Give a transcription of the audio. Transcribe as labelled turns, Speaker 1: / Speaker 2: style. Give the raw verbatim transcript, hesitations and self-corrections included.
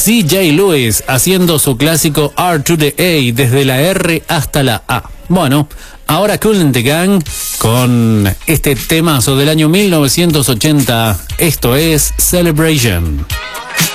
Speaker 1: C J Lewis haciendo su clásico R to the A, desde la R hasta la A. Bueno, ahora Kool and the Gang con este temazo del año mil novecientos ochenta. Esto es Celebration.